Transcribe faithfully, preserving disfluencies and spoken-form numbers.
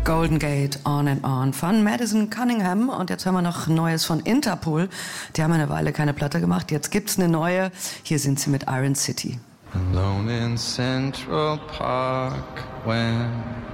Golden Gate, On and On von Madison Cunningham. Und jetzt hören wir noch Neues von Interpol. Die haben eine Weile keine Platte gemacht. Jetzt gibt's eine neue. Hier sind sie mit Iron City. Alone in Central Park when